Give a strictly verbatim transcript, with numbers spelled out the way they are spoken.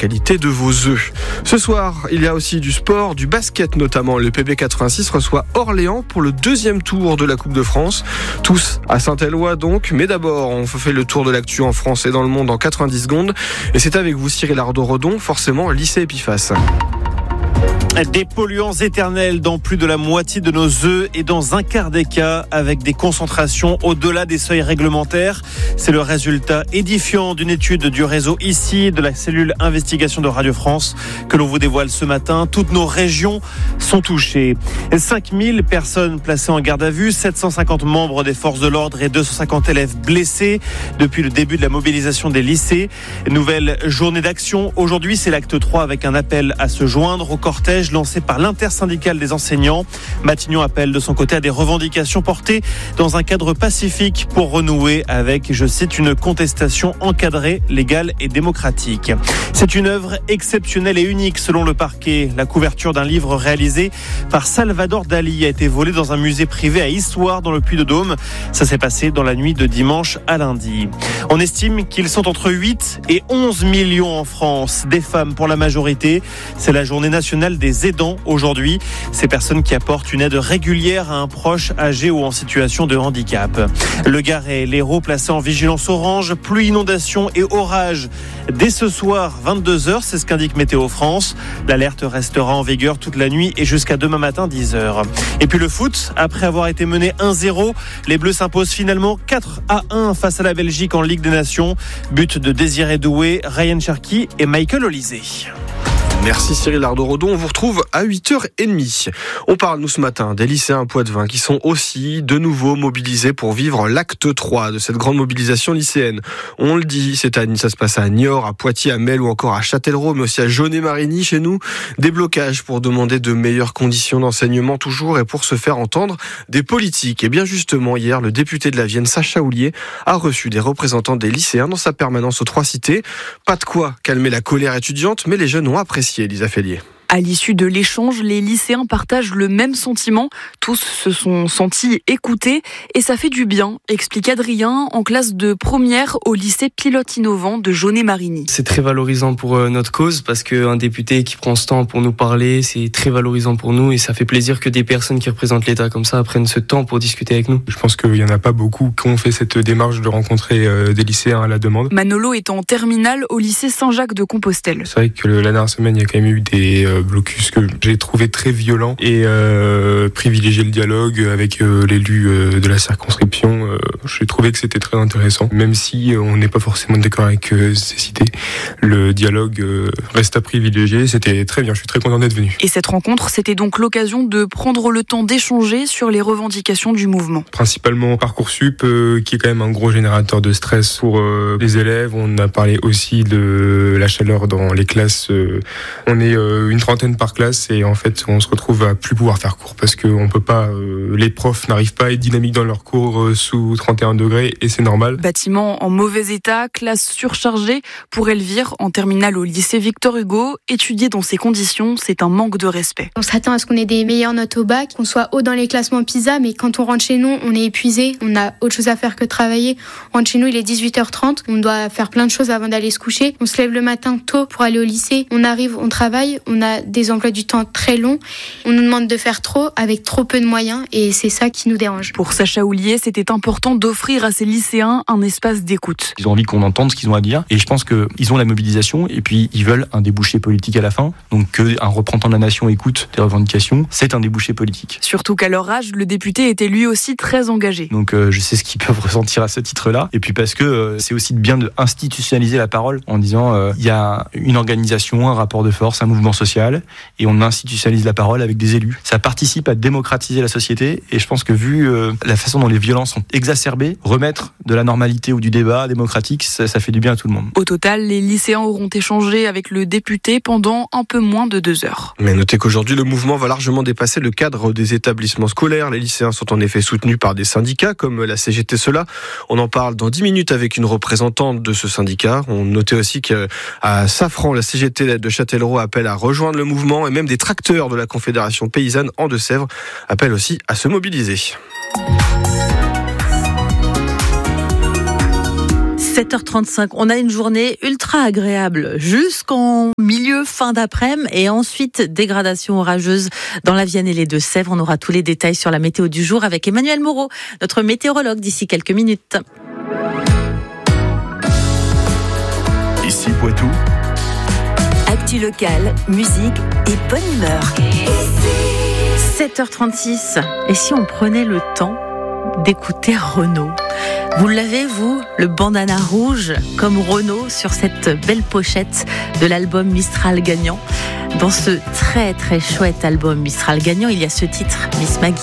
qualité de vos œufs. Ce soir, il y a aussi du sport, du basket notamment. Le P B quatre-vingt-six reçoit Orléans pour le deuxième tour de la Coupe de France. Tous à Saint-Éloi donc. Mais d'abord, on fait le tour de l'actu en France et dans le monde en quatre-vingt-dix secondes. Et c'est avec vous Cyril Ardo-Redon, forcément lycée Epiphasse. Des polluants éternels dans plus de la moitié de nos œufs et dans un quart des cas avec des concentrations au-delà des seuils réglementaires. C'est le résultat édifiant d'une étude du réseau ici de la cellule investigation de Radio France que l'on vous dévoile ce matin. Toutes nos régions sont touchées. cinq mille personnes placées en garde à vue, sept cent cinquante membres des forces de l'ordre et deux cent cinquante élèves blessés depuis le début de la mobilisation des lycées. Nouvelle journée d'action. Aujourd'hui, c'est l'acte trois avec un appel à se joindre au cortège lancé par l'intersyndicale des enseignants. Matignon appelle de son côté à des revendications portées dans un cadre pacifique pour renouer avec, je cite, une contestation encadrée, légale et démocratique. C'est une œuvre exceptionnelle et unique selon le parquet. La couverture d'un livre réalisé par Salvador Dali a été volée dans un musée privé à Issoire dans le Puy-de-Dôme. Ça s'est passé dans la nuit de dimanche à lundi. On estime qu'ils sont entre huit et onze millions en France, des femmes pour la majorité. C'est la journée nationale des aidants aujourd'hui. Ces personnes qui apportent une aide régulière à un proche âgé ou en situation de handicap. Le Gard et l'Hérault placés en vigilance orange, pluie, inondation et orage. Dès ce soir, vingt-deux heures, c'est ce qu'indique Météo France. L'alerte restera en vigueur toute la nuit et jusqu'à demain matin, dix heures. Et puis le foot, après avoir été mené un zéro, les Bleus s'imposent finalement quatre à un face à la Belgique en Ligue des Nations. But de Désiré Doué, Ryan Cherki et Michael Olysée. Merci Cyril Ardo-Redon, on vous retrouve à huit heures trente. On parle nous ce matin des lycéens poitevins qui sont aussi de nouveau mobilisés pour vivre l'acte trois de cette grande mobilisation lycéenne. On le dit, c'est à, ça se passe à Niort, à Poitiers, à Melle ou encore à Châtellerault, mais aussi à Jaunet-Marigny chez nous. Des blocages pour demander de meilleures conditions d'enseignement toujours et pour se faire entendre des politiques. Et bien justement, hier, le député de la Vienne, Sacha Houlier, a reçu des représentants des lycéens dans sa permanence aux Trois Cités. Pas de quoi calmer la colère étudiante, mais les jeunes ont apprécié. Elisa Fellier. À l'issue de l'échange, les lycéens partagent le même sentiment. Tous se sont sentis écoutés et ça fait du bien, explique Adrien, en classe de première au lycée Pilote Innovant de Jaunet-Marigny. C'est très valorisant pour notre cause parce qu'un député qui prend ce temps pour nous parler, c'est très valorisant pour nous et ça fait plaisir que des personnes qui représentent l'État comme ça prennent ce temps pour discuter avec nous. Je pense qu'il n'y en a pas beaucoup qui ont fait cette démarche de rencontrer des lycéens à la demande. Manolo est en terminale au lycée Saint-Jacques de Compostelle. C'est vrai que la dernière semaine, il y a quand même eu des blocus que j'ai trouvé très violents et euh, privilégier le dialogue avec euh, l'élu euh, de la circonscription. Euh, j'ai trouvé que c'était très intéressant. Même si euh, on n'est pas forcément d'accord avec euh, ces idées, le dialogue euh, reste à privilégier. C'était très bien, je suis très content d'être venu. Et cette rencontre, c'était donc l'occasion de prendre le temps d'échanger sur les revendications du mouvement. Principalement Parcoursup, euh, qui est quand même un gros générateur de stress pour euh, les élèves. On a parlé aussi de la chaleur dans les classes. Euh, on est euh, une trentaine par classe et en fait on se retrouve à plus pouvoir faire cours parce que on peut pas, euh, les profs n'arrivent pas à être dynamiques dans leurs cours euh, sous trente et un degrés et c'est normal. Bâtiment en mauvais état, classe surchargée. Pour Elvire, en terminale au lycée Victor Hugo, étudier dans ces conditions, c'est un manque de respect. On s'attend à ce qu'on ait des meilleures notes au bac, qu'on soit haut dans les classements PISA, mais quand on rentre chez nous, on est épuisé, on a autre chose à faire que travailler. On rentre chez nous, il est dix-huit heures trente, on doit faire plein de choses avant d'aller se coucher. On se lève le matin tôt pour aller au lycée, on arrive, on travaille, on a des emplois du temps très longs. On nous demande de faire trop avec trop peu de moyens et c'est ça qui nous dérange. Pour Sacha Houlier, c'était important d'offrir à ces lycéens un espace d'écoute. Ils ont envie qu'on entende ce qu'ils ont à dire et je pense qu'ils ont la mobilisation et puis ils veulent un débouché politique à la fin. Donc qu'un représentant de la nation écoute des revendications, c'est un débouché politique. Surtout qu'à leur âge, le député était lui aussi très engagé. Donc euh, je sais ce qu'ils peuvent ressentir à ce titre-là et puis parce que euh, c'est aussi bien de institutionnaliser la parole en disant il euh, y a une organisation, un rapport de force, un mouvement social et on institutionnalise la parole avec des élus. Ça participe à démocratiser la société et je pense que vu euh, la façon dont les violences sont exacerbées, remettre de la normalité ou du débat démocratique, ça, ça fait du bien à tout le monde. Au total, les lycéens auront échangé avec le député pendant un peu moins de deux heures. Mais notez qu'aujourd'hui, le mouvement va largement dépasser le cadre des établissements scolaires. Les lycéens sont en effet soutenus par des syndicats comme la C G T Cela. On en parle dans dix minutes avec une représentante de ce syndicat. On notait aussi qu'à Safran, la C G T de Châtellerault appelle à rejoindre le mouvement et même des tracteurs de la Confédération paysanne en Deux-Sèvres appellent aussi à se mobiliser. sept heures trente-cinq, on a une journée ultra agréable jusqu'en milieu, fin d'après-midi et ensuite dégradation orageuse dans la Vienne et les Deux-Sèvres. On aura tous les détails sur la météo du jour avec Emmanuel Moreau, notre météorologue, d'ici quelques minutes. Ici Poitou. Actu locale, musique et bonne humeur. sept heures trente-six, et si on prenait le temps d'écouter Renaud? Vous l'avez, vous, le bandana rouge, comme Renaud, sur cette belle pochette de l'album Mistral gagnant. Dans ce très très chouette album Mistral gagnant, il y a ce titre, Miss Maggie.